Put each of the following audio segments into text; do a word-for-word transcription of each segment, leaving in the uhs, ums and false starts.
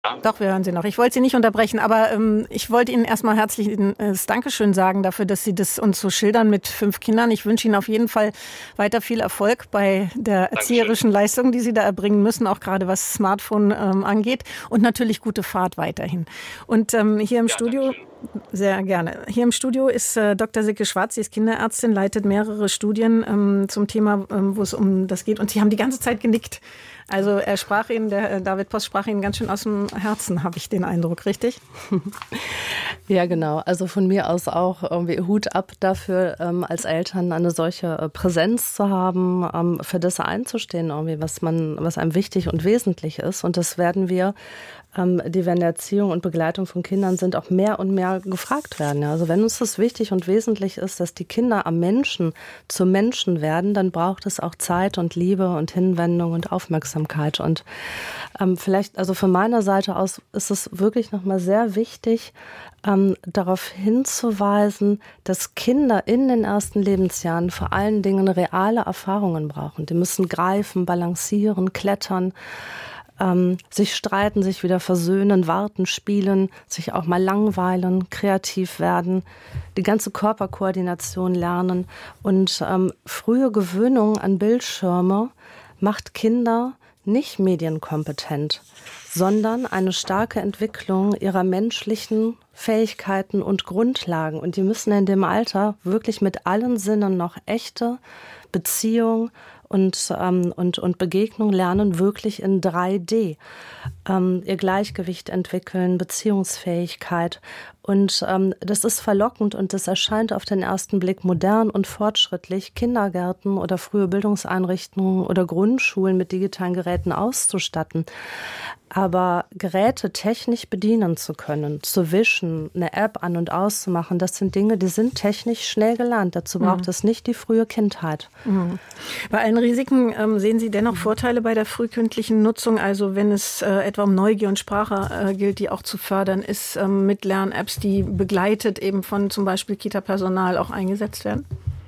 Doch, wir hören Sie noch. Ich wollte Sie nicht unterbrechen, aber ähm, ich wollte Ihnen erstmal herzliches Dankeschön sagen dafür, dass Sie das uns so schildern mit fünf Kindern. Ich wünsche Ihnen auf jeden Fall weiter viel Erfolg bei der erzieherischen Dankeschön. Leistung, die Sie da erbringen müssen, auch gerade was Smartphone ähm, angeht, und natürlich gute Fahrt weiterhin. Und ähm, hier im Ja, Studio, Dankeschön. sehr gerne, hier im Studio ist äh, Doktor Silke Schwarz, sie ist Kinderärztin, leitet mehrere Studien ähm, zum Thema, ähm, wo es um das geht, und Sie haben die ganze Zeit genickt. Also er sprach Ihnen, der David Post sprach Ihnen ganz schön aus dem Herzen, habe ich den Eindruck, richtig? Ja, genau. Also von mir aus auch irgendwie Hut ab dafür, ähm, als Eltern eine solche äh, Präsenz zu haben, ähm, für das einzustehen, irgendwie, was man, was einem wichtig und wesentlich ist. Und das werden wir, ähm, die wir in der Erziehung und Begleitung von Kindern sind, auch mehr und mehr gefragt werden. Ja. Also wenn uns das wichtig und wesentlich ist, dass die Kinder am Menschen zu Menschen werden, dann braucht es auch Zeit und Liebe und Hinwendung und Aufmerksamkeit. Und ähm, vielleicht, also von meiner Seite aus ist es wirklich nochmal sehr wichtig, ähm, darauf hinzuweisen, dass Kinder in den ersten Lebensjahren vor allen Dingen reale Erfahrungen brauchen. Die müssen greifen, balancieren, klettern, ähm, sich streiten, sich wieder versöhnen, warten, spielen, sich auch mal langweilen, kreativ werden, die ganze Körperkoordination lernen. Und ähm, frühe Gewöhnung an Bildschirme macht Kinder nicht medienkompetent, sondern eine starke Entwicklung ihrer menschlichen Fähigkeiten und Grundlagen. Und die müssen in dem Alter wirklich mit allen Sinnen noch echte Beziehung und, ähm, und, und Begegnung lernen, wirklich in drei D. Ähm, ihr Gleichgewicht entwickeln, Beziehungsfähigkeit. Und ähm, das ist verlockend und das erscheint auf den ersten Blick modern und fortschrittlich, Kindergärten oder frühe Bildungseinrichtungen oder Grundschulen mit digitalen Geräten auszustatten. Aber Geräte technisch bedienen zu können, zu wischen, eine App an- und auszumachen, das sind Dinge, die sind technisch schnell gelernt. Dazu braucht mhm. es nicht die frühe Kindheit. Mhm. Bei allen Risiken ähm, sehen Sie dennoch Vorteile bei der frühkindlichen Nutzung? Also wenn es äh, etwa um Neugier und Sprache äh, gilt, die auch zu fördern ist, ähm, mit Lern-Apps, die begleitet eben von zum Beispiel Kita-Personal auch eingesetzt werden?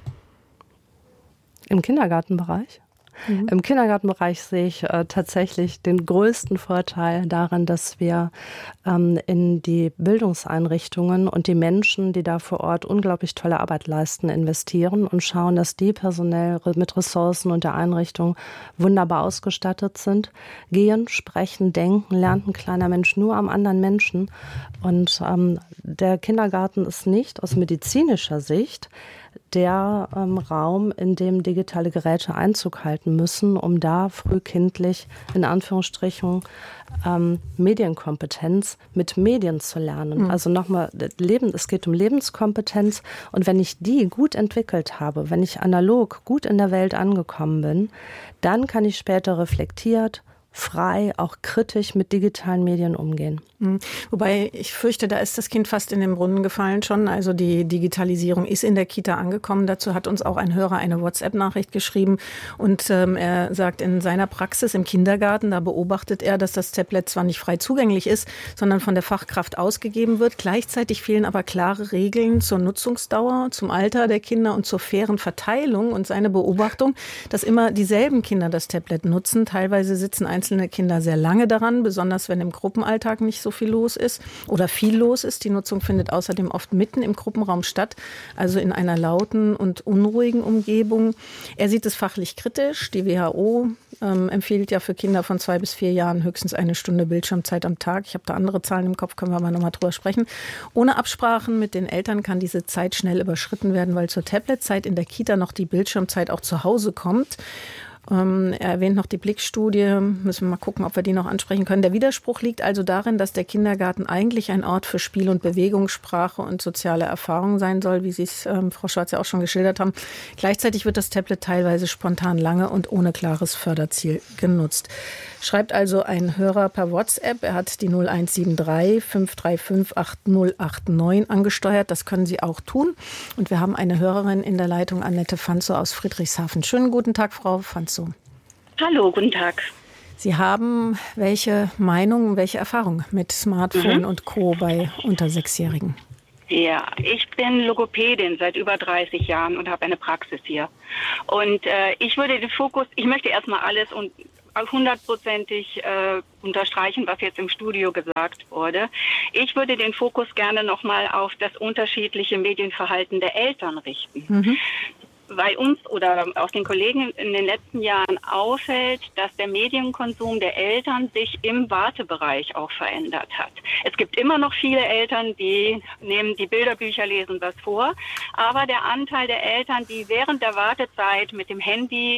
Im Kindergartenbereich? Mhm. Im Kindergartenbereich sehe ich äh, tatsächlich den größten Vorteil darin, dass wir ähm, in die Bildungseinrichtungen und die Menschen, die da vor Ort unglaublich tolle Arbeit leisten, investieren und schauen, dass die personell mit Ressourcen und der Einrichtung wunderbar ausgestattet sind. Gehen, sprechen, denken, lernt ein kleiner Mensch nur am anderen Menschen. Und ähm, der Kindergarten ist nicht aus medizinischer Sicht der ähm, Raum, in dem digitale Geräte Einzug halten müssen, um da frühkindlich in Anführungsstrichen ähm, Medienkompetenz mit Medien zu lernen. Mhm. Also nochmal, Leben, es geht um Lebenskompetenz und wenn ich die gut entwickelt habe, wenn ich analog gut in der Welt angekommen bin, dann kann ich später reflektiert, frei, auch kritisch mit digitalen Medien umgehen. Mhm. Wobei ich fürchte, da ist das Kind fast in den Brunnen gefallen schon. Also die Digitalisierung ist in der Kita angekommen. Dazu hat uns auch ein Hörer eine WhatsApp-Nachricht geschrieben. Und ähm, er sagt, in seiner Praxis im Kindergarten, da beobachtet er, dass das Tablet zwar nicht frei zugänglich ist, sondern von der Fachkraft ausgegeben wird. Gleichzeitig fehlen aber klare Regeln zur Nutzungsdauer, zum Alter der Kinder und zur fairen Verteilung. Und seine Beobachtung, dass immer dieselben Kinder das Tablet nutzen. Teilweise sitzen einzelne Kinder sehr lange daran, besonders wenn im Gruppenalltag nicht so viel los ist oder viel los ist. Die Nutzung findet außerdem oft mitten im Gruppenraum statt, also in einer lauten und unruhigen Umgebung. Er sieht es fachlich kritisch. Die W H O ähm, empfiehlt ja für Kinder von zwei bis vier Jahren höchstens eine Stunde Bildschirmzeit am Tag. Ich habe da andere Zahlen im Kopf, können wir aber nochmal drüber sprechen. Ohne Absprachen mit den Eltern kann diese Zeit schnell überschritten werden, weil zur Tabletzeit in der Kita noch die Bildschirmzeit auch zu Hause kommt. Ähm, er erwähnt noch die Blickstudie, müssen wir mal gucken, ob wir die noch ansprechen können. Der Widerspruch liegt also darin, dass der Kindergarten eigentlich ein Ort für Spiel und Bewegung, Sprache und soziale Erfahrung sein soll, wie Sie es, ähm, Frau Schwarz, ja auch schon geschildert haben. Gleichzeitig wird das Tablet teilweise spontan lange und ohne klares Förderziel genutzt. Schreibt also ein Hörer per WhatsApp, er hat die null eins sieben drei fünf drei fünf acht null acht neun angesteuert, das können Sie auch tun. Und wir haben eine Hörerin in der Leitung, Annette Fanzo aus Friedrichshafen. Schönen guten Tag, Frau Fanzo. Hallo, guten Tag. Sie haben welche Meinung, welche Erfahrung mit Smartphone mhm. und Co. bei unter Sechsjährigen? Ja, ich bin Logopädin seit über dreißig Jahren und habe eine Praxis hier. Und äh, ich würde den Fokus, ich möchte erstmal alles und hundertprozentig äh, unterstreichen, was jetzt im Studio gesagt wurde. Ich würde den Fokus gerne nochmal auf das unterschiedliche Medienverhalten der Eltern richten. Mhm. Weil uns oder auch den Kollegen in den letzten Jahren auffällt, dass der Medienkonsum der Eltern sich im Wartebereich auch verändert hat. Es gibt immer noch viele Eltern, die nehmen die Bilderbücher, lesen was vor, aber der Anteil der Eltern, die während der Wartezeit mit dem Handy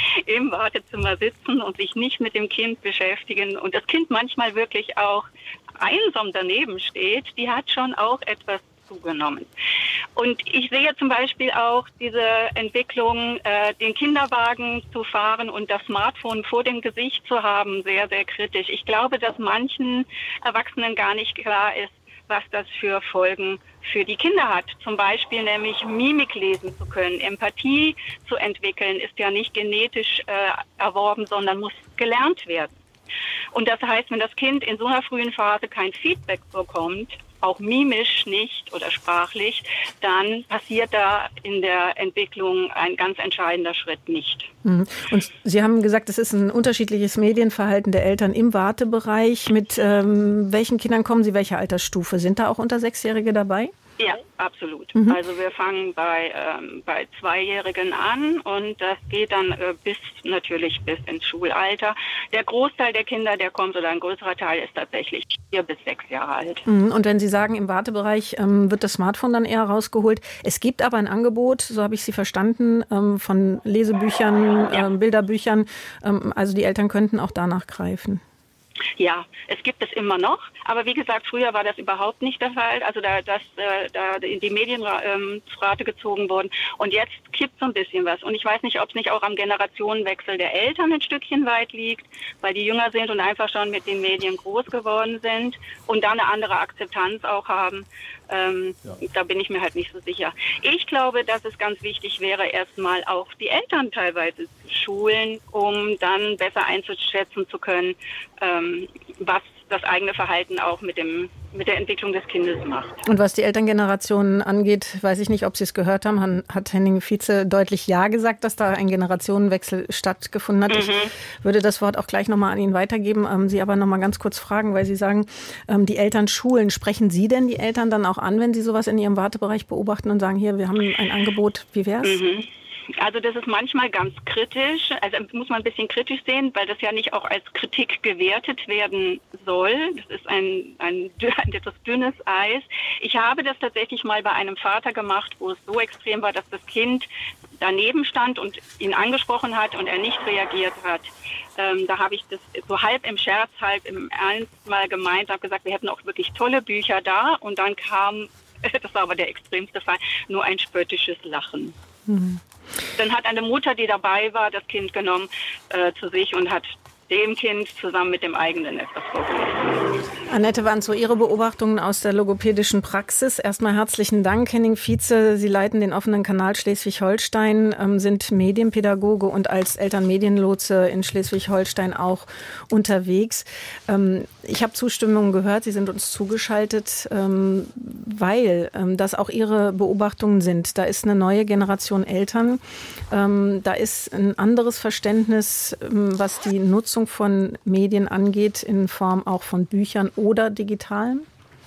im Wartezimmer sitzen und sich nicht mit dem Kind beschäftigen und das Kind manchmal wirklich auch einsam daneben steht, die hat schon auch etwas zugenommen. Und ich sehe zum Beispiel auch diese Entwicklung, äh, den Kinderwagen zu fahren und das Smartphone vor dem Gesicht zu haben, sehr, sehr kritisch. Ich glaube, dass manchen Erwachsenen gar nicht klar ist, was das für Folgen für die Kinder hat. Zum Beispiel nämlich Mimik lesen zu können. Empathie zu entwickeln ist ja nicht genetisch äh, erworben, sondern muss gelernt werden. Und das heißt, wenn das Kind in so einer frühen Phase kein Feedback bekommt, auch mimisch nicht oder sprachlich, dann passiert da in der Entwicklung ein ganz entscheidender Schritt nicht. Und Sie haben gesagt, es ist ein unterschiedliches Medienverhalten der Eltern im Wartebereich. Mit ähm, welchen Kindern kommen Sie, welche Altersstufe? Sind da auch unter Sechsjährige dabei? Ja, absolut. Mhm. Also wir fangen bei, ähm, bei Zweijährigen an und das geht dann äh, bis natürlich bis ins Schulalter. Der Großteil der Kinder, der kommt, oder ein größerer Teil, ist tatsächlich vier bis sechs Jahre alt. Mhm. Und wenn Sie sagen, im Wartebereich ähm, wird das Smartphone dann eher rausgeholt. Es gibt aber ein Angebot, so habe ich Sie verstanden, ähm, von Lesebüchern, ja. ähm, Bilderbüchern. Ähm, also die Eltern könnten auch danach greifen. Ja, es gibt es immer noch, aber wie gesagt, früher war das überhaupt nicht der Fall, also da, dass äh, da in die Medien ähm, zu Rate gezogen wurden und jetzt kippt so ein bisschen was und ich weiß nicht, ob es nicht auch am Generationenwechsel der Eltern ein Stückchen weit liegt, weil die jünger sind und einfach schon mit den Medien groß geworden sind und da eine andere Akzeptanz auch haben. Ähm, ja. Da bin ich mir halt nicht so sicher. Ich glaube, dass es ganz wichtig wäre, erstmal auch die Eltern teilweise zu schulen, um dann besser einzuschätzen zu können, ähm, was das eigene Verhalten auch mit dem mit der Entwicklung des Kindes macht. Und was die Elterngenerationen angeht, weiß ich nicht, ob Sie es gehört haben, hat Henning Vize deutlich Ja gesagt, dass da ein Generationenwechsel stattgefunden hat. Mhm. Ich würde das Wort auch gleich nochmal an ihn weitergeben, ähm, Sie aber nochmal ganz kurz fragen, weil Sie sagen, ähm, die Eltern schulen. Sprechen Sie denn die Eltern dann auch an, wenn Sie sowas in Ihrem Wartebereich beobachten und sagen, hier, wir haben ein Angebot, wie wär's? Mhm. Also das ist manchmal ganz kritisch, also muss man ein bisschen kritisch sehen, weil das ja nicht auch als Kritik gewertet werden soll. Das ist ein, ein, ein etwas dünnes Eis. Ich habe das tatsächlich mal bei einem Vater gemacht, wo es so extrem war, dass das Kind daneben stand und ihn angesprochen hat und er nicht reagiert hat. Ähm, da habe ich das so halb im Scherz, halb im Ernst mal gemeint, habe gesagt, wir hätten auch wirklich tolle Bücher da und dann kam, das war aber der extremste Fall, nur ein spöttisches Lachen. Mhm. Dann hat eine Mutter, die dabei war, das Kind genommen äh, zu sich und hat dem Kind zusammen mit dem eigenen etwas vorgelesen. Annette, waren so Ihre Beobachtungen aus der logopädischen Praxis. Erstmal herzlichen Dank, Henning Vize. Sie leiten den offenen Kanal Schleswig-Holstein, ähm, sind Medienpädagoge und als Elternmedienlotse in Schleswig-Holstein auch unterwegs. Ähm, ich habe Zustimmung gehört, Sie sind uns zugeschaltet, ähm, weil ähm, das auch Ihre Beobachtungen sind. Da ist eine neue Generation Eltern, ähm, da ist ein anderes Verständnis, ähm, was die Nutzung von Medien angeht, in Form auch von Büchern oder digitalen?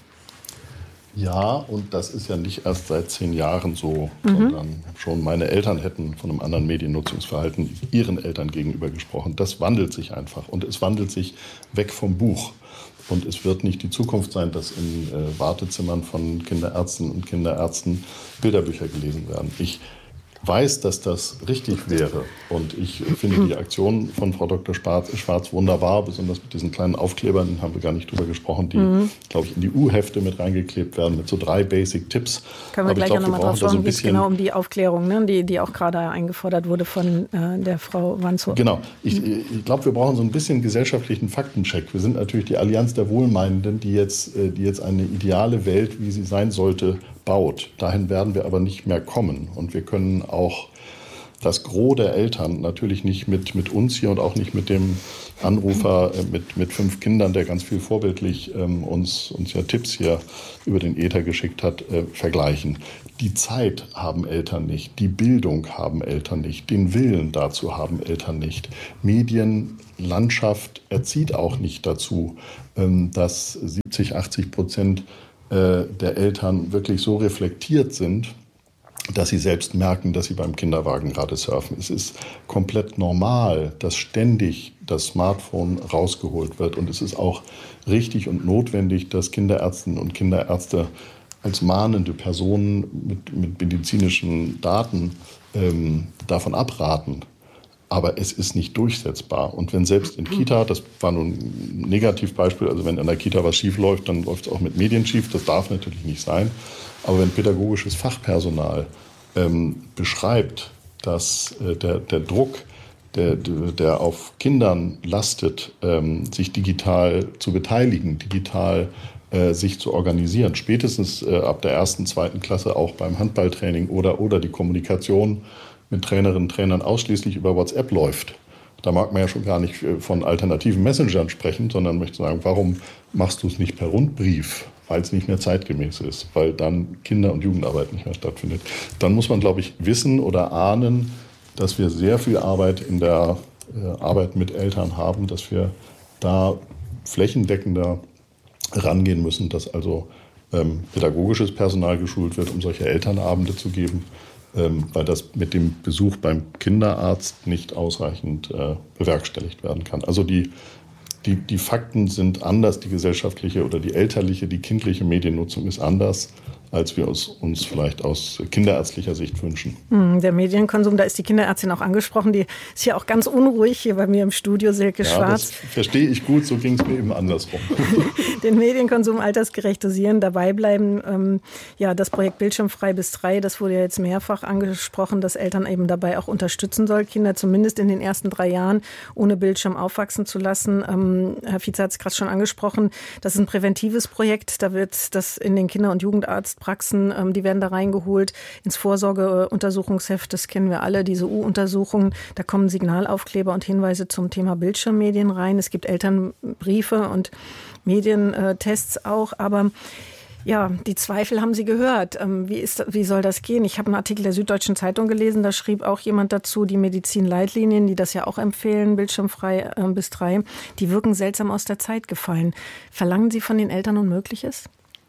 Ja, und das ist ja nicht erst seit zehn Jahren so, mhm. sondern schon meine Eltern hätten von einem anderen Mediennutzungsverhalten ihren Eltern gegenüber gesprochen. Das wandelt sich einfach und es wandelt sich weg vom Buch. Und es wird nicht die Zukunft sein, dass in äh, Wartezimmern von Kinderärzten und Kinderärzten Bilderbücher gelesen werden. Ich weiß, dass das richtig wäre. Und ich finde die Aktion von Frau Doktor Schwarz wunderbar, besonders mit diesen kleinen Aufklebern, haben wir gar nicht drüber gesprochen, die, mhm. glaube ich, in die U-Hefte mit reingeklebt werden, mit so drei Basic-Tipps. Können wir Aber gleich ich glaub, auch nochmal drauf schauen, so wie es genau um die Aufklärung, ne, die, die auch gerade eingefordert wurde von äh, der Frau Wanzow. Genau. Ich, ich glaube, wir brauchen so ein bisschen gesellschaftlichen Faktencheck. Wir sind natürlich die Allianz der Wohlmeinenden, die jetzt, die jetzt eine ideale Welt, wie sie sein sollte, baut. Dahin werden wir aber nicht mehr kommen. Und wir können auch das Gros der Eltern, natürlich nicht mit, mit uns hier und auch nicht mit dem Anrufer äh, mit, mit fünf Kindern, der ganz viel vorbildlich ähm, uns, uns ja Tipps hier über den Äther geschickt hat, äh, vergleichen. Die Zeit haben Eltern nicht, die Bildung haben Eltern nicht, den Willen dazu haben Eltern nicht. Medienlandschaft erzieht auch nicht dazu, ähm, dass siebzig, achtzig Prozent äh, der Eltern wirklich so reflektiert sind, dass sie selbst merken, dass sie beim Kinderwagen gerade surfen. Es ist komplett normal, dass ständig das Smartphone rausgeholt wird. Und es ist auch richtig und notwendig, dass Kinderärztinnen und Kinderärzte als mahnende Personen mit, mit medizinischen Daten ähm, davon abraten. Aber es ist nicht durchsetzbar. Und wenn selbst in Kita, das war nun ein Negativbeispiel, also wenn in der Kita was schief läuft, dann läuft es auch mit Medien schief. Das darf natürlich nicht sein. Aber wenn pädagogisches Fachpersonal ähm, beschreibt, dass äh, der, der Druck, der, der auf Kindern lastet, ähm, sich digital zu beteiligen, digital äh, sich zu organisieren, spätestens äh, ab der ersten, zweiten Klasse auch beim Handballtraining oder, oder die Kommunikation mit Trainerinnen und Trainern ausschließlich über WhatsApp läuft. Da mag man ja schon gar nicht von alternativen Messengern sprechen, sondern möchte sagen, warum machst du es nicht per Rundbrief? Weil es nicht mehr zeitgemäß ist, weil dann Kinder- und Jugendarbeit nicht mehr stattfindet. Dann muss man, glaube ich, wissen oder ahnen, dass wir sehr viel Arbeit in der äh, Arbeit mit Eltern haben, dass wir da flächendeckender rangehen müssen, dass also ähm, pädagogisches Personal geschult wird, um solche Elternabende zu geben, ähm, weil das mit dem Besuch beim Kinderarzt nicht ausreichend äh, bewerkstelligt werden kann. Also die Die, die Fakten sind anders, die gesellschaftliche oder die elterliche, die kindliche Mediennutzung ist anders, als wir uns, uns vielleicht aus kinderärztlicher Sicht wünschen. Der Medienkonsum, da ist die Kinderärztin auch angesprochen, die ist ja auch ganz unruhig hier bei mir im Studio, Silke ja, Schwarz. Das verstehe ich gut, so ging es mir eben andersrum. Den Medienkonsum altersgerecht dosieren, dabei bleiben. Ähm, ja, das Projekt Bildschirmfrei bis drei, das wurde ja jetzt mehrfach angesprochen, dass Eltern eben dabei auch unterstützen soll, Kinder zumindest in den ersten drei Jahren ohne Bildschirm aufwachsen zu lassen. Ähm, Herr Vize hat es gerade schon angesprochen, das ist ein präventives Projekt, da wird das in den Kinder- und Jugendarztpraxen, ähm, die werden da reingeholt ins Vorsorgeuntersuchungsheft, das kennen wir alle, diese U-Untersuchungen, da kommen Signalaufkleber und Hinweise zum Thema Bildschirmmedien rein. Es gibt Elternbriefe und Medientests auch, aber ja, die Zweifel haben Sie gehört. Wie ist, wie soll das gehen? Ich habe einen Artikel der Süddeutschen Zeitung gelesen, da schrieb auch jemand dazu, die Medizinleitlinien, die das ja auch empfehlen, bildschirmfrei bis drei, die wirken seltsam aus der Zeit gefallen. Verlangen Sie von den Eltern Unmögliches?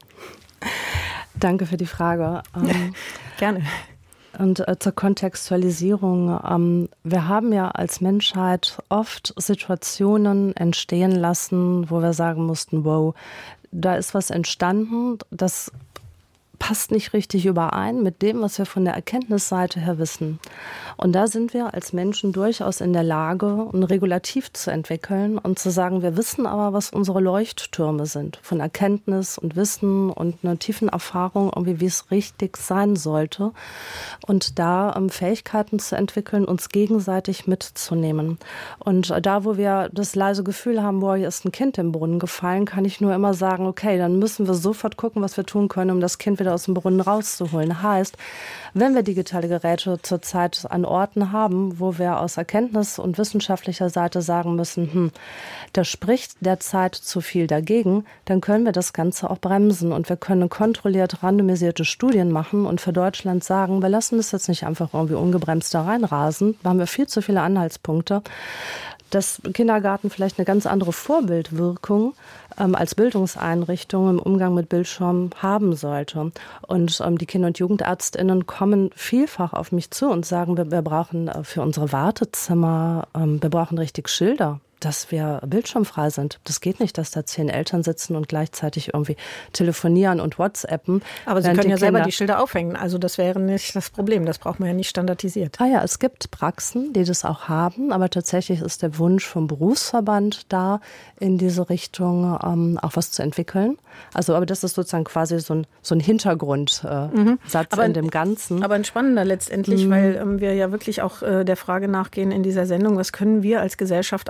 Danke für die Frage. Ähm, Gerne. Und äh, zur Kontextualisierung. Ähm, wir haben ja als Menschheit oft Situationen entstehen lassen, wo wir sagen mussten, wow, da ist was entstanden, das passt nicht richtig überein mit dem, was wir von der Erkenntnisseite her wissen. Und da sind wir als Menschen durchaus in der Lage, ein Regulativ zu entwickeln und zu sagen, wir wissen aber, was unsere Leuchttürme sind, von Erkenntnis und Wissen und einer tiefen Erfahrung, irgendwie, wie es richtig sein sollte. Und da um, Fähigkeiten zu entwickeln, uns gegenseitig mitzunehmen. Und äh, da, wo wir das leise Gefühl haben, boah, hier ist ein Kind im Brunnen gefallen, kann ich nur immer sagen, okay, dann müssen wir sofort gucken, was wir tun können, um das Kind wieder aus dem Brunnen rauszuholen. Heißt, wenn wir digitale Geräte zurzeit an Orten haben, wo wir aus Erkenntnis- und wissenschaftlicher Seite sagen müssen, hm, da spricht derzeit zu viel dagegen, dann können wir das Ganze auch bremsen und wir können kontrolliert randomisierte Studien machen und für Deutschland sagen, wir lassen das jetzt nicht einfach irgendwie ungebremst da reinrasen, da haben wir viel zu viele Anhaltspunkte, dass Kindergarten vielleicht eine ganz andere Vorbildwirkung ähm, als Bildungseinrichtung im Umgang mit Bildschirmen haben sollte. Und ähm, die Kinder- und JugendärztInnen kommen vielfach auf mich zu und sagen, wir, wir brauchen äh, für unsere Wartezimmer, ähm, wir brauchen richtig Schilder, dass wir bildschirmfrei sind. Das geht nicht, dass da zehn Eltern sitzen und gleichzeitig irgendwie telefonieren und WhatsAppen. Aber Sie können ja selber die Schilder aufhängen. Also das wäre nicht das Problem. Das braucht man ja nicht standardisiert. Ah ja, es gibt Praxen, die das auch haben. Aber tatsächlich ist der Wunsch vom Berufsverband da, in diese Richtung ähm, auch was zu entwickeln. Also, aber das ist sozusagen quasi so ein, so ein Hintergrundsatz äh, mhm. in dem Ganzen. Aber ein spannender letztendlich, mhm. weil ähm, wir ja wirklich auch äh, der Frage nachgehen in dieser Sendung, was können wir als Gesellschaft auch tun,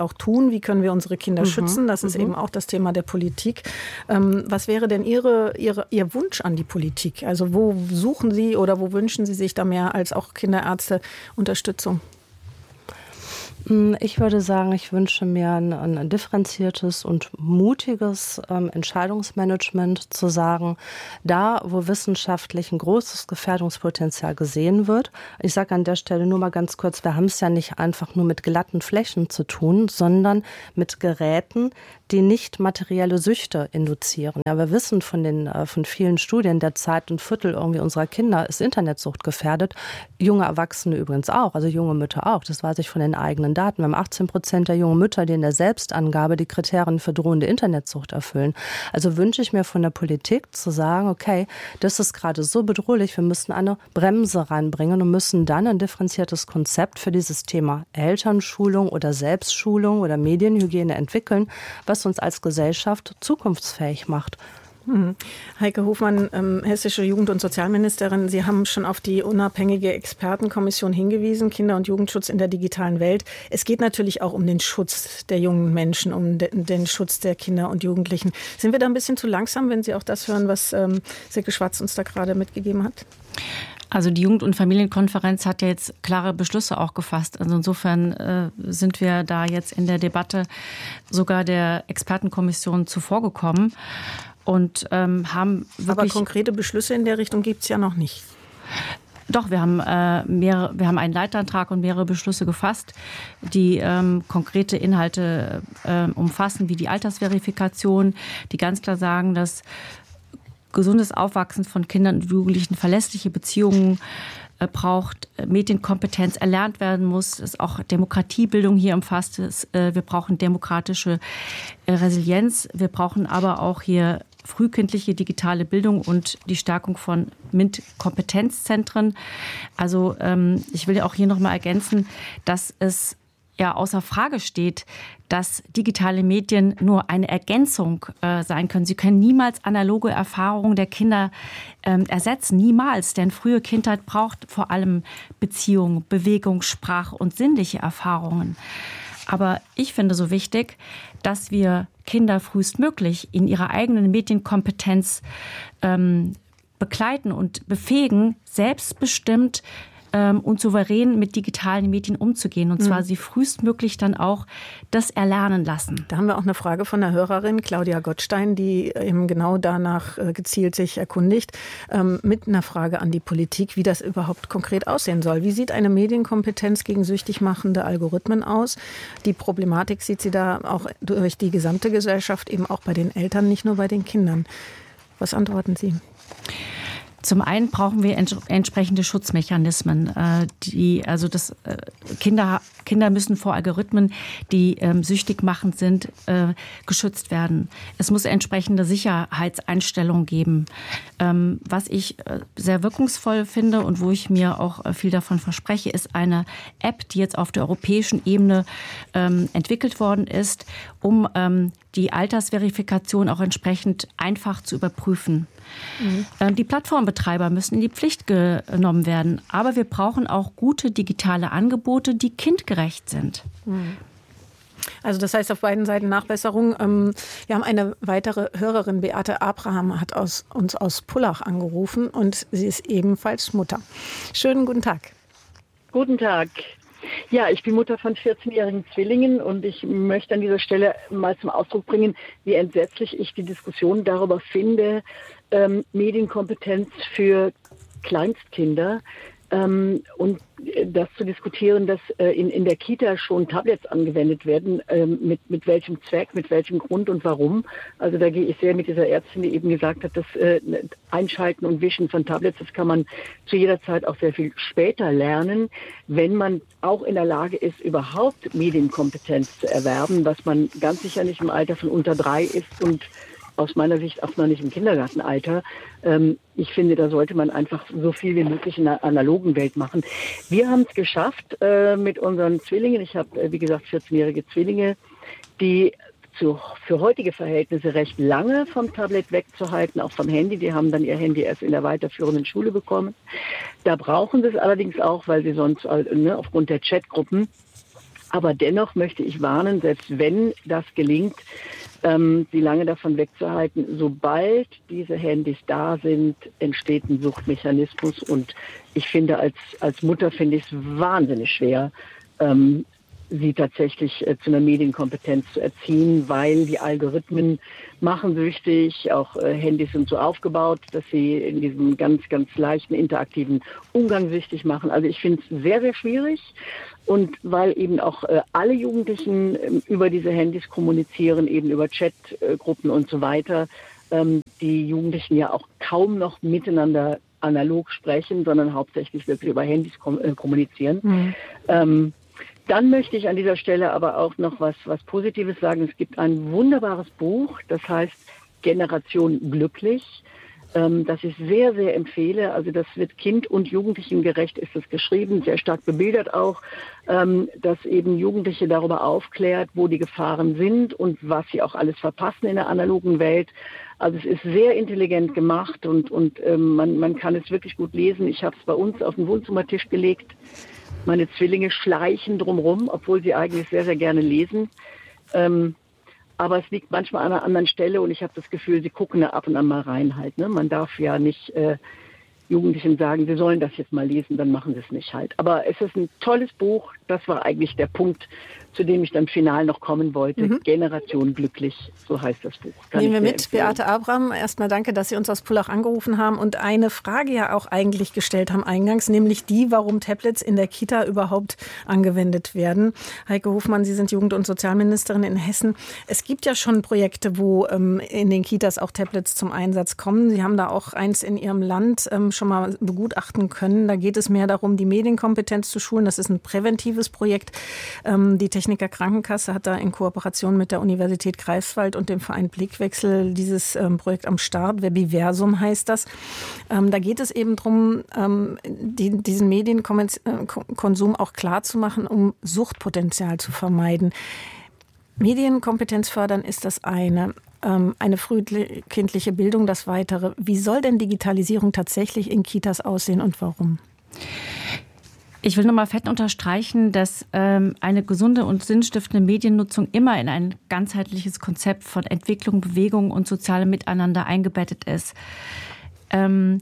tun? Wie können wir unsere Kinder mhm. schützen? Das ist mhm. eben auch das Thema der Politik. Ähm, was wäre denn Ihre, Ihre, Ihr Wunsch an die Politik? Also wo suchen Sie oder wo wünschen Sie sich da mehr als auch Kinderärzte Unterstützung? Ich würde sagen, ich wünsche mir ein, ein differenziertes und mutiges ähm, Entscheidungsmanagement, zu sagen, da, wo wissenschaftlich ein großes Gefährdungspotenzial gesehen wird. Ich sage an der Stelle nur mal ganz kurz, wir haben es ja nicht einfach nur mit glatten Flächen zu tun, sondern mit Geräten, die nicht materielle Süchte induzieren. Ja, wir wissen von den äh, von vielen Studien, derzeit ein Viertel irgendwie unserer Kinder ist Internetsucht gefährdet. Junge Erwachsene übrigens auch, also junge Mütter auch. Das weiß ich von den eigenen Daten. Wir haben achtzehn Prozent der jungen Mütter, die in der Selbstangabe die Kriterien für drohende Internetsucht erfüllen. Also wünsche ich mir von der Politik zu sagen, okay, das ist gerade so bedrohlich, wir müssen eine Bremse reinbringen und müssen dann ein differenziertes Konzept für dieses Thema Elternschulung oder Selbstschulung oder Medienhygiene entwickeln, was uns als Gesellschaft zukunftsfähig macht. Hm. Heike Hofmann, ähm, hessische Jugend- und Sozialministerin, Sie haben schon auf die unabhängige Expertenkommission hingewiesen, Kinder- und Jugendschutz in der digitalen Welt. Es geht natürlich auch um den Schutz der jungen Menschen, um de- den Schutz der Kinder und Jugendlichen. Sind wir da ein bisschen zu langsam, wenn Sie auch das hören, was ähm, Silke Schwarz uns da gerade mitgegeben hat? Also die Jugend- und Familienkonferenz hat ja jetzt klare Beschlüsse auch gefasst. Also insofern äh, sind wir da jetzt in der Debatte sogar der Expertenkommission zuvorgekommen. Und ähm, haben wirklich. Aber konkrete Beschlüsse in der Richtung gibt es ja noch nicht. Doch, wir haben, äh, mehrere, wir haben einen Leitantrag und mehrere Beschlüsse gefasst, die ähm, konkrete Inhalte äh, umfassen, wie die Altersverifikation, die ganz klar sagen, dass gesundes Aufwachsen von Kindern und Jugendlichen verlässliche Beziehungen äh, braucht, Medienkompetenz erlernt werden muss, dass auch Demokratiebildung hier umfasst ist. Äh, wir brauchen demokratische äh, Resilienz, wir brauchen aber auch hier frühkindliche digitale Bildung und die Stärkung von M I N-Kompetenzzentren. Also ähm, ich will ja auch hier noch mal ergänzen, dass es ja außer Frage steht, dass digitale Medien nur eine Ergänzung äh, sein können. Sie können niemals analoge Erfahrungen der Kinder ähm, ersetzen. Niemals. Denn frühe Kindheit braucht vor allem Beziehung, Bewegung, Sprache und sinnliche Erfahrungen. Aber ich finde so wichtig, dass wir Kinder frühestmöglich in ihrer eigenen Medienkompetenz ähm, begleiten und befähigen, selbstbestimmt ähm, und souverän mit digitalen Medien umzugehen. Und zwar mhm. sie frühestmöglich dann auch das erlernen lassen. Da haben wir auch eine Frage von einer Hörerin, Claudia Gottstein, die eben genau danach äh, gezielt sich erkundigt, ähm, mit einer Frage an die Politik, wie das überhaupt konkret aussehen soll. Wie sieht eine Medienkompetenz gegen süchtig machende Algorithmen aus? Die Problematik sieht sie da auch durch die gesamte Gesellschaft, eben auch bei den Eltern, nicht nur bei den Kindern. Was antworten Sie? Zum einen brauchen wir ents- entsprechende Schutzmechanismen. Äh, die, also das, äh, Kinder, Kinder müssen vor Algorithmen, die ähm, süchtig machend sind, äh, geschützt werden. Es muss entsprechende Sicherheitseinstellungen geben. Ähm, was ich äh, sehr wirkungsvoll finde und wo ich mir auch äh, viel davon verspreche, ist eine App, die jetzt auf der europäischen Ebene ähm, entwickelt worden ist, um ähm, die Altersverifikation auch entsprechend einfach zu überprüfen. Mhm. Die Plattformbetreiber müssen in die Pflicht genommen werden. Aber wir brauchen auch gute digitale Angebote, die kindgerecht sind. Mhm. Also das heißt auf beiden Seiten Nachbesserung. Wir haben eine weitere Hörerin, Beate Abraham, hat aus, uns aus Pullach angerufen und sie ist ebenfalls Mutter. Schönen guten Tag. Guten Tag. Ja, ich bin Mutter von vierzehnjährigen Zwillingen und ich möchte an dieser Stelle mal zum Ausdruck bringen, wie entsetzlich ich die Diskussion darüber finde, ähm, Medienkompetenz für Kleinstkinder ähm, und das zu diskutieren, dass äh, in, in der Kita schon Tablets angewendet werden, ähm, mit, mit welchem Zweck, mit welchem Grund und warum. Also da gehe ich sehr mit dieser Ärztin, die eben gesagt hat, das äh, Einschalten und Wischen von Tablets, das kann man zu jeder Zeit auch sehr viel später lernen, wenn man auch in der Lage ist, überhaupt Medienkompetenz zu erwerben, was man ganz sicher nicht im Alter von unter drei ist und aus meiner Sicht auch noch nicht im Kindergartenalter. Ähm, ich finde, da sollte man einfach so viel wie möglich in der analogen Welt machen. Wir haben es geschafft äh, mit unseren Zwillingen. Ich habe, äh, wie gesagt, vierzehnjährige Zwillinge, die zu, für heutige Verhältnisse recht lange vom Tablet wegzuhalten, auch vom Handy. Die haben dann ihr Handy erst in der weiterführenden Schule bekommen. Da brauchen sie es allerdings auch, weil sie sonst äh, ne, aufgrund der Chatgruppen Aber dennoch möchte ich warnen, selbst wenn das gelingt, ähm, sie lange davon wegzuhalten, sobald diese Handys da sind, entsteht ein Suchtmechanismus. Und ich finde, als, als Mutter finde ich es wahnsinnig schwer, ähm, sie tatsächlich äh, zu einer Medienkompetenz zu erziehen, weil die Algorithmen machen süchtig, auch äh, Handys sind so aufgebaut, dass sie in diesem ganz, ganz leichten interaktiven Umgang süchtig machen. Also ich finde es sehr, sehr schwierig. Und weil eben auch äh, alle Jugendlichen äh, über diese Handys kommunizieren, eben über Chatgruppen und so weiter, ähm, die Jugendlichen ja auch kaum noch miteinander analog sprechen, sondern hauptsächlich wirklich über Handys kom- äh, kommunizieren. Mhm. Ähm, Dann möchte ich an dieser Stelle aber auch noch was, was Positives sagen. Es gibt ein wunderbares Buch, das heißt Generation glücklich, ähm, das ich sehr, sehr empfehle. Also das wird Kind- und Jugendlichengerecht ist es geschrieben, sehr stark bebildert auch, ähm, dass eben Jugendliche darüber aufklärt, wo die Gefahren sind und was sie auch alles verpassen in der analogen Welt. Also es ist sehr intelligent gemacht und, und ähm, man, man kann es wirklich gut lesen. Ich habe es bei uns auf den Wohnzimmertisch gelegt. Meine Zwillinge schleichen drumherum, obwohl sie eigentlich sehr, sehr gerne lesen. Ähm, aber es liegt manchmal an einer anderen Stelle und ich habe das Gefühl, sie gucken da ab und an mal rein halt. Ne? Man darf ja nicht äh, Jugendlichen sagen, sie sollen das jetzt mal lesen, dann machen sie es nicht halt. Aber es ist ein tolles Buch. Das war eigentlich der Punkt, zu dem ich dann final noch kommen wollte. Mhm. Generation glücklich, so heißt das Buch. Kann Nehmen wir mit, empfehlen. Beate Abraham. Erstmal danke, dass Sie uns aus Pullach angerufen haben und eine Frage ja auch eigentlich gestellt haben eingangs, nämlich die, warum Tablets in der Kita überhaupt angewendet werden. Heike Hofmann, Sie sind Jugend- und Sozialministerin in Hessen. Es gibt ja schon Projekte, wo ähm, in den Kitas auch Tablets zum Einsatz kommen. Sie haben da auch eins in Ihrem Land ähm, schon mal begutachten können. Da geht es mehr darum, die Medienkompetenz zu schulen. Das ist ein präventives Projekt. Ähm, die Techniker Krankenkasse hat da in Kooperation mit der Universität Greifswald und dem Verein Blickwechsel dieses ähm, Projekt am Start. Webiversum heißt das. Ähm, da geht es eben darum, ähm, die, diesen Medienkonsum auch klar zu machen, um Suchtpotenzial zu vermeiden. Medienkompetenz fördern ist das eine. Ähm, eine frühkindliche Bildung das weitere. Wie soll denn Digitalisierung tatsächlich in Kitas aussehen und warum? Ich will nochmal fett unterstreichen, dass ähm, eine gesunde und sinnstiftende Mediennutzung immer in ein ganzheitliches Konzept von Entwicklung, Bewegung und sozialem Miteinander eingebettet ist. Ähm,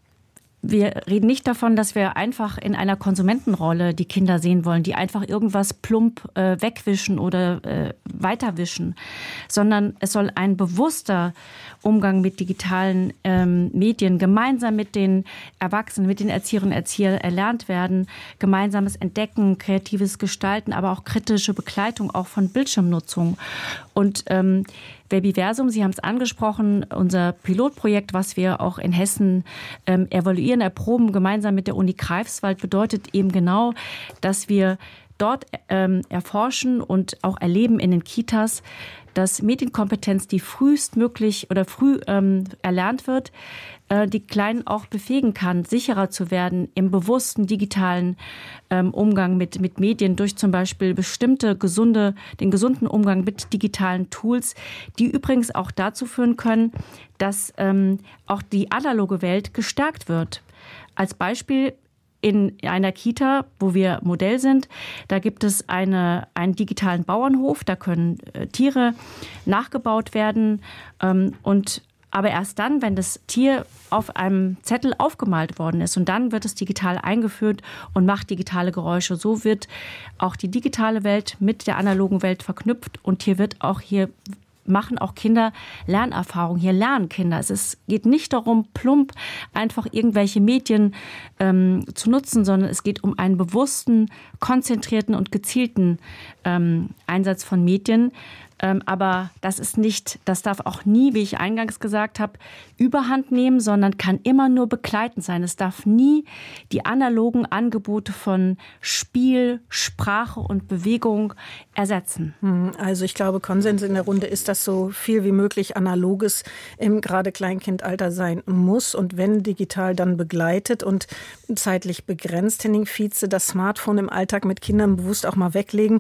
Wir reden nicht davon, dass wir einfach in einer Konsumentenrolle die Kinder sehen wollen, die einfach irgendwas plump äh, wegwischen oder äh, weiterwischen, sondern es soll ein bewusster Umgang mit digitalen ähm, Medien gemeinsam mit den Erwachsenen, mit den Erzieherinnen und Erziehern erlernt werden, gemeinsames Entdecken, kreatives Gestalten, aber auch kritische Begleitung auch von Bildschirmnutzung. Und ähm, Webiversum, Sie haben es angesprochen, unser Pilotprojekt, was wir auch in Hessen ähm, evaluieren, erproben, gemeinsam mit der Uni Greifswald, bedeutet eben genau, dass wir dort ähm, erforschen und auch erleben in den Kitas, dass Medienkompetenz, die frühestmöglich oder früh ähm, erlernt wird, äh, die Kleinen auch befähigen kann, sicherer zu werden im bewussten digitalen ähm, Umgang mit, mit Medien durch zum Beispiel bestimmte gesunde, den gesunden Umgang mit digitalen Tools, die übrigens auch dazu führen können, dass ähm, auch die analoge Welt gestärkt wird. Als Beispiel: in einer Kita, wo wir Modell sind, da gibt es eine, einen digitalen Bauernhof, da können äh, Tiere nachgebaut werden. Ähm, und, aber erst dann, wenn das Tier auf einem Zettel aufgemalt worden ist und dann wird es digital eingeführt und macht digitale Geräusche. So wird auch die digitale Welt mit der analogen Welt verknüpft und hier wird auch hier machen auch Kinder Lernerfahrung. Hier lernen Kinder. Es ist, geht nicht darum, plump einfach irgendwelche Medien ähm, zu nutzen, sondern es geht um einen bewussten, konzentrierten und gezielten ähm, Einsatz von Medien. Ähm, aber das ist nicht, das darf auch nie, wie ich eingangs gesagt habe, Überhand nehmen, sondern kann immer nur begleitend sein. Es darf nie die analogen Angebote von Spiel, Sprache und Bewegung ersetzen. Also ich glaube, Konsens in der Runde ist, dass so viel wie möglich Analoges im gerade Kleinkindalter sein muss und wenn digital dann begleitet und zeitlich begrenzt. Henning Vietze, das Smartphone im Alltag mit Kindern bewusst auch mal weglegen.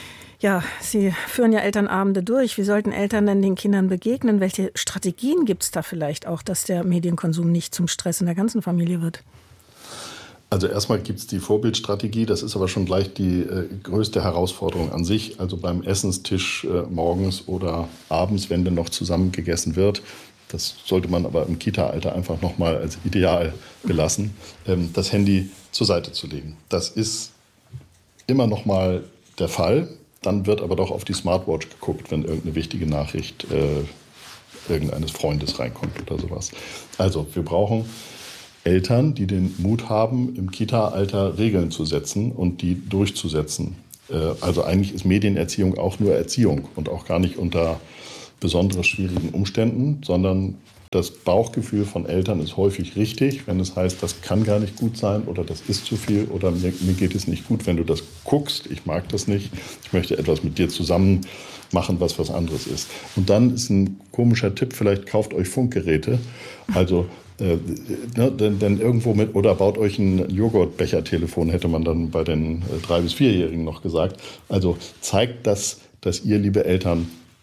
Ja, Sie führen ja Elternabende durch. Wie sollten Eltern denn den Kindern begegnen? Welche Strategien gibt es da vielleicht auch, dass der Medienkonsum nicht zum Stress in der ganzen Familie wird? Also erstmal gibt es die Vorbildstrategie, das ist aber schon gleich die äh, größte Herausforderung an sich. Also beim Essenstisch äh, morgens oder abends, wenn denn noch zusammen gegessen wird, das sollte man aber im Kita-Alter einfach nochmal als Ideal belassen, ähm, das Handy zur Seite zu legen. Das ist immer nochmal der Fall. Dann wird aber doch auf die Smartwatch geguckt, wenn irgendeine wichtige Nachricht äh, irgendeines Freundes reinkommt oder sowas. Also wir brauchen Eltern, die den Mut haben, im Kita-Alter Regeln zu setzen und die durchzusetzen. Also eigentlich ist Medienerziehung auch nur Erziehung und auch gar nicht unter besonders schwierigen Umständen, sondern das Bauchgefühl von Eltern ist häufig richtig, wenn es heißt, das kann gar nicht gut sein oder das ist zu viel oder mir, mir geht es nicht gut, wenn du das guckst, ich mag das nicht, ich möchte etwas mit dir zusammen machen, was was anderes ist. Und dann ist ein komischer Tipp, vielleicht kauft euch Funkgeräte, also äh, ne, denn, denn irgendwo mit, oder baut euch ein Joghurtbechertelefon, hätte man dann bei den äh, drei- bis vierjährigen noch gesagt. Also zeigt das, dass ihr, liebe Eltern,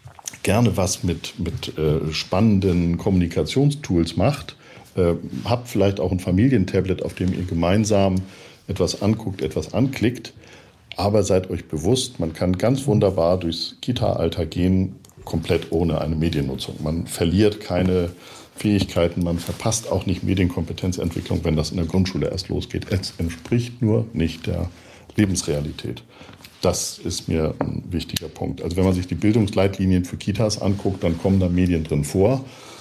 gerne was mit, mit äh, spannenden Kommunikationstools macht. Äh, habt vielleicht auch ein Familientablet, auf dem ihr gemeinsam etwas anguckt, etwas anklickt. Aber seid euch bewusst, man kann ganz wunderbar durchs Kita-Alter gehen, komplett ohne eine Mediennutzung. Man verliert keine Fähigkeiten, man verpasst auch nicht Medienkompetenzentwicklung, wenn das in der Grundschule erst losgeht. Es entspricht nur nicht der Lebensrealität. Das ist mir ein wichtiger Punkt. Also wenn man sich die Bildungsleitlinien für Kitas anguckt, dann kommen da Medien drin vor.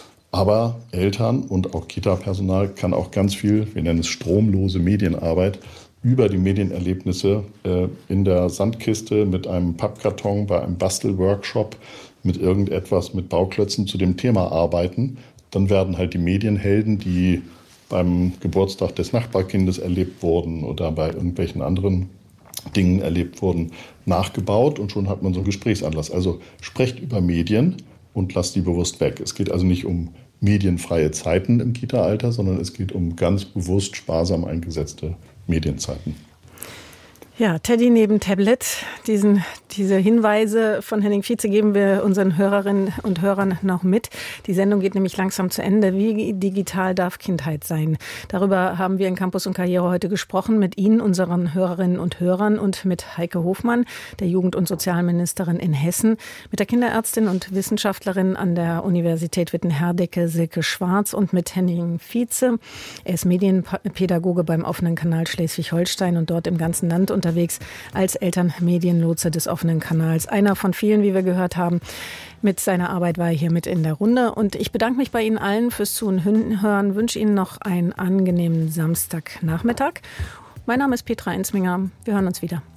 Aber Eltern und auch Kita-Personal kann auch ganz viel, wir nennen es stromlose Medienarbeit, über die Medienerlebnisse äh, in der Sandkiste mit einem Pappkarton bei einem Bastelworkshop mit irgendetwas mit Bauklötzen zu dem Thema arbeiten. Dann werden halt die Medienhelden, die beim Geburtstag des Nachbarkindes erlebt wurden oder bei irgendwelchen anderen Dingen erlebt wurden, nachgebaut und schon hat man so einen Gesprächsanlass. Also sprecht über Medien und lasst die bewusst weg. Es geht also nicht um medienfreie Zeiten im Kita-Alter, sondern es geht um ganz bewusst sparsam eingesetzte Medienzeiten. Ja, Teddy neben Tablet. Diesen, diese Hinweise von Henning Vize geben wir unseren Hörerinnen und Hörern noch mit. Die Sendung geht nämlich langsam zu Ende. Wie digital darf Kindheit sein? Darüber haben wir in Campus und Karriere heute gesprochen mit Ihnen, unseren Hörerinnen und Hörern, und mit Heike Hofmann, der Jugend- und Sozialministerin in Hessen, mit der Kinderärztin und Wissenschaftlerin an der Universität Witten-Herdecke, Silke Schwarz, und mit Henning Vize. Er ist Medienpädagoge beim Offenen Kanal Schleswig-Holstein und dort im ganzen Land und unterwegs als Elternmedienlotse des Offenen Kanals. Einer von vielen, wie wir gehört haben. Mit seiner Arbeit war er hier mit in der Runde. Und ich bedanke mich bei Ihnen allen fürs Zuhören, wünsche Ihnen noch einen angenehmen Samstagnachmittag. Mein Name ist Petra Ensminger. Wir hören uns wieder.